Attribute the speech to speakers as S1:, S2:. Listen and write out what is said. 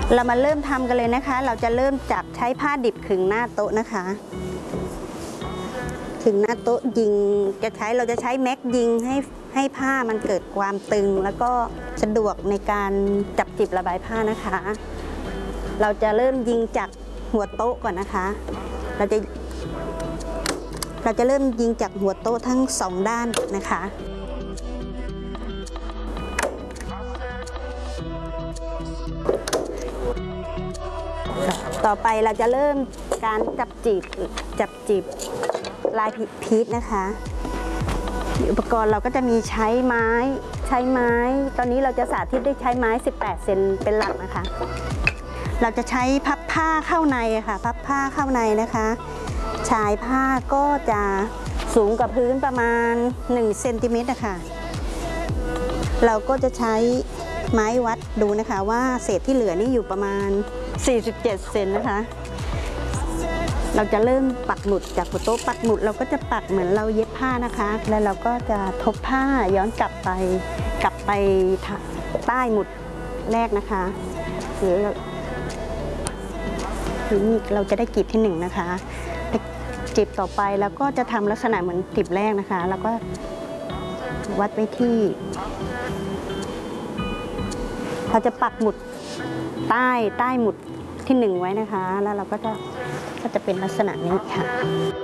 S1: เรามาเริ่มทำกันเลยนะคะเราจะเริ่มจากใช้ผ้าดิบขึงหน้าโต๊ะนะคะขึงหน้าโต๊ะยิงเราจะใช้แม็กยิงให้ผ้ามันเกิดความตึงแล้วก็สะดวกในการจับจิบระบายผ้านะคะเราจะเริ่มยิงจากหัวโต๊ะก่อนนะคะเราจะเริ่มยิงจากหัวโต๊ะทั้งสองด้านนะคะต่อไปเราจะเริ่มการจับจีบลายพีชนะคะอุปกรณ์เราก็จะมีใช้ไม้ตอนนี้เราจะสาธิตได้ใช้ไม้18เซนเป็นหลักนะคะเราจะใช้พับผ้าเข้าในค่ะพับผ้าเข้าในนะคะชายผ้าก็จะสูงกว่าพื้นประมาณ1เซนติเมตรนะคะเราก็จะใช้ไม้วัดดูนะคะว่าเศษที่เหลือนี่อยู่ประมาณ47เซนนะคะเราจะเริ่มปักหมุดจากหัวโต๊ะปักหมุดเราก็จะปักเหมือนเราเย็บผ้านะคะแล้วเราก็จะทบผ้าย้อนกลับไปใต้หมุดแรกนะคะหรือนี่เราจะได้กลีบที่1นะคะจีบต่อไปแล้วก็จะทำลักษณะเหมือนกลีบแรกนะคะแล้วก็วัดไว้ที่เราจะปักหมุดใต้หมุดที่1ไว้นะคะแล้วเราก็จะเป็นลักษณะนี้ค่ะ